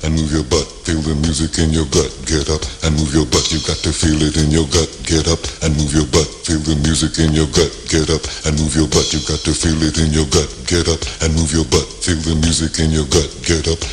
and move your butt. Feel the music in your gut. Get up and move your butt. You got to feel it in your gut. Get up and move your butt. Feel the music in your gut. Get up and move your butt. You got to feel it in your gut. Get up and move your butt. Feel the music in your gut. Get up